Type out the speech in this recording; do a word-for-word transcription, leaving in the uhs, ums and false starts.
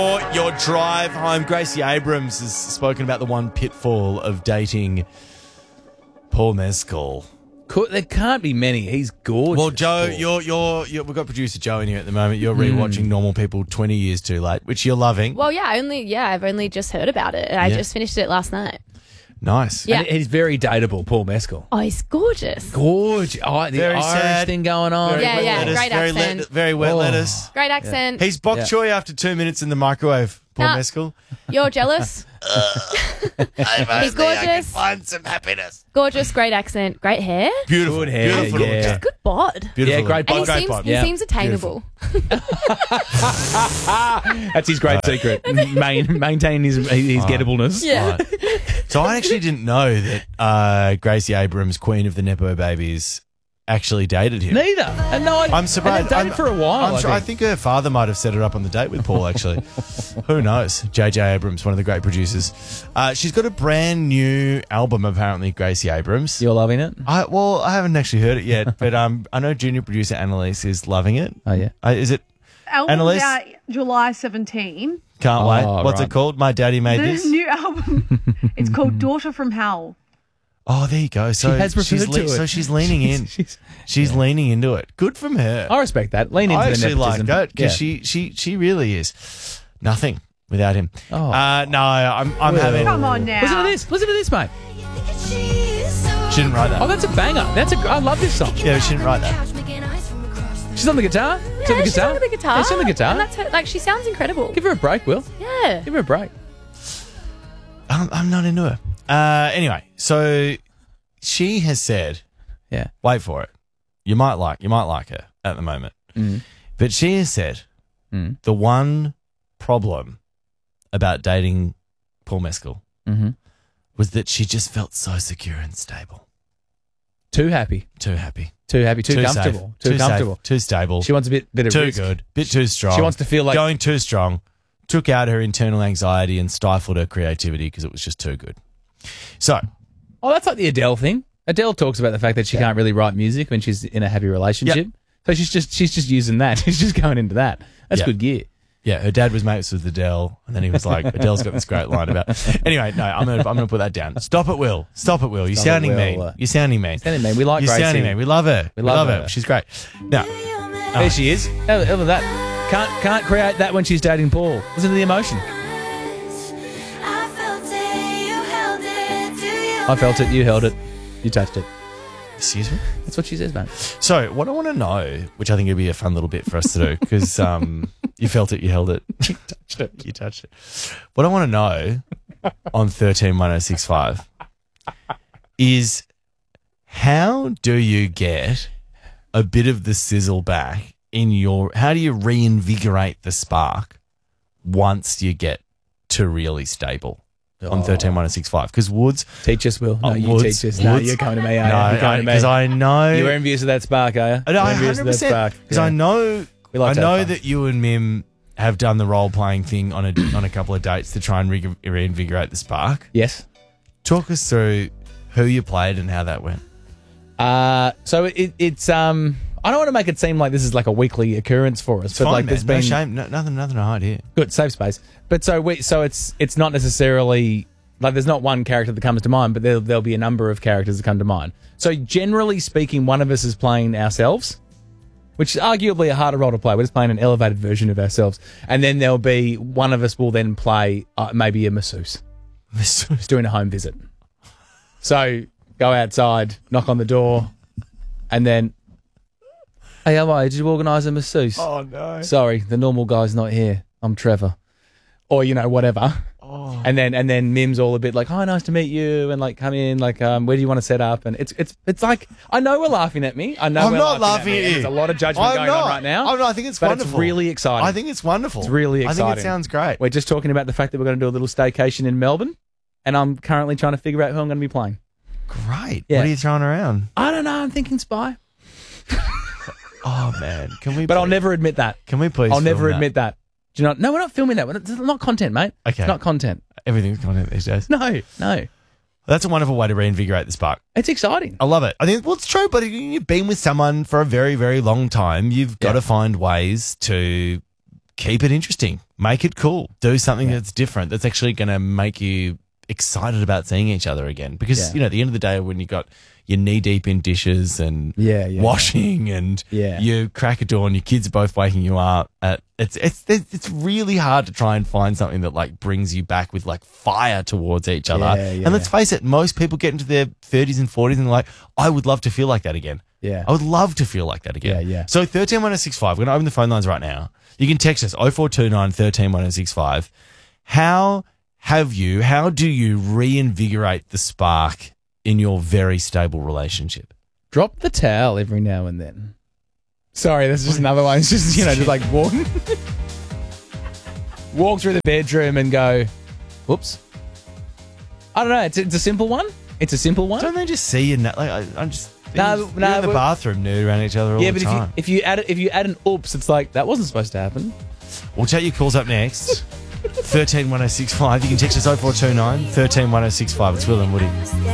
Your drive home. Gracie Abrams has spoken about the one pitfall of dating Paul Mescal. Could, there can't be many. He's gorgeous. Well, Joe, Paul. you're, you're, you're, we've got producer Joe in here at the moment. You're rewatching Normal People twenty years too late, which you're loving. Well, yeah, I only yeah, I've only just heard about it. I Yeah. just finished it last night. Nice. Yeah. And he's very dateable, Paul Mescal. Oh, he's gorgeous. Gorgeous. Oh, the Very Irish sad. thing going on. Very Yeah, wet yeah, lettuce, great very accent. Let, very wet Oh. lettuce. Great accent. He's bok Yeah. choy after two minutes in the microwave, Paul Nah. Mescal. You're jealous. He's gorgeous. Find some happiness. Gorgeous, great accent, great hair. Beautiful. Good hair, Beautiful. yeah. looking. Good bod. Beautiful. Yeah, great And he bod. Great seems bod. he Yeah. seems attainable. That's his great secret. Main, maintain his his getableness. Yeah. Right. So I actually didn't know that uh, Gracie Abrams, Queen of the Nepo Babies, actually dated him. Neither. And no, I, I'm surprised. And they've dated I'm- for a while. I'm sure, I think her father might have set her up on the date with Paul, actually. Who knows? J J Abrams, one of the great producers. Uh, she's got a brand new album, apparently, Gracie Abrams. You're loving it? I, well, I haven't actually heard it yet, but um, I know junior producer Annalise is loving it. Oh, yeah. Uh, is it? Album's Annalise? out July seventeenth. Can't Oh, wait. What's right. it called? My Daddy Made The This? new album, it's called Daughter from Hell. Oh, there you go. So has referred she's to it. So she's leaning in. She's- She's leaning into it. Good from her. I respect that. Lean into I the actually like nepotism. that because Yeah. she, she, she really is nothing without him. Oh. Uh, no, I'm, I'm Well. having. Come on now. Listen to this. Listen to this, mate. She didn't write Oh, that. that's a banger. That's a. I love this song. Yeah, she didn't write that. She's on the guitar. She's on Yeah, the she's guitar. on the guitar. Yeah, she's on the guitar. And that's her, like she sounds incredible. Give her a break, Will. Yeah. Give her a break. I'm, I'm not into her. Uh, anyway, so she has said, Yeah. wait for it. You might like, you might like her at the moment, Mm. but she has said Mm. the one problem about dating Paul Mescal Mm-hmm. was that she just felt so secure and stable. Too happy. Too happy. Too happy. Too, safe, comfortable. Too, safe, comfortable. too stable. She wants a bit, bit of too risk. good. Bit too strong. She wants to feel like going too strong. Took out her internal anxiety and stifled her creativity because it was just too good. So, Oh, that's like the Adele thing. Adele talks about the fact that she can't really write music when she's in a happy relationship. So she's just she's just using that. She's just going into that. That's Yeah. good gear. yeah, her dad was mates with Adele, and then he was like, Adele's got this great line about. Anyway, no, I'm gonna I'm gonna put that down. Stop it, Will. Stop it, Will. You're Stop it, sounding Will. mean. You're sounding mean. Sounding mean. We like You're Gracie. sounding mean. We love her. We, love love, her. her. She's great. Now, There she is. Look at that. Can't can't create that when she's dating Paul. Listen to the emotion. I felt it. You held it. You touched it. excuse me. That's what she says, man. So, what I want to know, which I think would be a fun little bit for us to do, because um, you felt it, you held it, you touched it, you touched it. What I want to know on thirteen one oh six five is how do you get a bit of the sizzle back in your? How do you reinvigorate the spark once you get to really stable? On thirteen one oh six five, because Woods Teach us, Will. No, Oh, you Woods, teach us. No, Woods. you're coming to me, are you? no, You're coming to me. because I, know You're envious of that spark, are you? I know, You're envious of one hundred that percent. spark. Because Yeah. I know, We like I to have know fun. that you and Mim have done the role playing thing on a on a couple of dates to try and re- reinvigorate the spark. Yes. Talk us through who you played and how that went. Uh, so it, it's um. I don't want to make it seem like this is like a weekly occurrence for us, It's but fine, like man. there's No been shame, no, nothing, nothing to hide here. good safe space. But so we so it's it's not necessarily like there's not one character that comes to mind, but there there'll be a number of characters that come to mind. So generally speaking, one of us is playing ourselves, which is arguably a harder role to play. We're just playing an elevated version of ourselves, and then there'll be one of us will then play uh, maybe a masseuse who's doing a home visit. So go outside, knock on the door, and then, hey, how are you? Did you organise a masseuse? Oh no! Sorry, the normal guy's not here. I'm Trevor. Or, you know, whatever. Oh. And then and then Mim's all a bit like, hi, nice to meet you, and like come in, like, um, where do you want to set up? And it's it's it's like, I know we're laughing at me. I know I'm we're not laughing, laughing at, at me, and you. There's a lot of judgment I'm going not. on right now. Oh, no, I think it's but wonderful. it's really exciting. I think it's wonderful. It's really exciting. I think it sounds great. We're just talking about the fact that we're going to do a little staycation in Melbourne, and I'm currently trying to figure out who I'm going to be playing. Great. Yeah. What are you throwing around? I don't know. I'm thinking Spy. Oh man, can we? But I'll please- never admit that. Can we please? I'll film never that? admit that. Do you not? No, we're not filming that. We're not- It's not content, mate. Okay. It's not content. Everything's content these days. No, no. That's a wonderful way to reinvigorate the spark. It's exciting. I love it. I think, well, it's true, but you've been with someone for a very, very long time. You've got Yeah. to find ways to keep it interesting. Make it cool. Do something that's different. That's actually going to make you excited about seeing each other again. Because, Yeah. you know, at the end of the day, when you got you're knee deep in dishes and Yeah, yeah, washing and Yeah. you crack a door and your kids are both waking you up. At, it's, it's, it's really hard to try and find something that like brings you back with like fire towards each other. Yeah, yeah, and let's yeah. face it, most people get into their thirties and forties and they're like, I would love to feel like that again. Yeah. I would love to feel like that again. Yeah, yeah. So thirteen one oh six five, we're going to open the phone lines right now. You can text us oh four two nine, one three one oh six five. How have you, how do you reinvigorate the spark in your very stable relationship? Drop the towel every now and then. Sorry, that's just another one. It's just, you know, just like walk, walk through the bedroom and go, whoops. I don't know. It's, it's a simple one. It's a simple one. Don't they just see you? na- Like, I, I'm just No, you're no, in the but- bathroom nude around each other all yeah, the but if you time. if you add it, if you add an oops, it's like that wasn't supposed to happen. We'll take your calls up next. thirteen one oh six five. You can text us oh four two nine, one three one oh six five. It's Will and Woody.